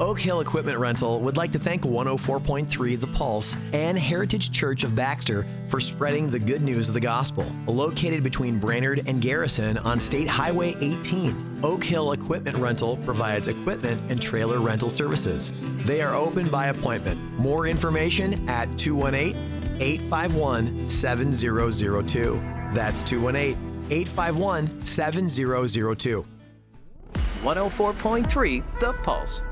Oak Hill Equipment Rental would like to thank 104.3 The Pulse and Heritage Church of Baxter for spreading the good news of the gospel. Located between Brainerd and Garrison on State Highway 18, Oak Hill Equipment Rental provides equipment and trailer rental services. They are open by appointment. More information at 218-851-7002. That's 218-851-7002. 104.3 The Pulse.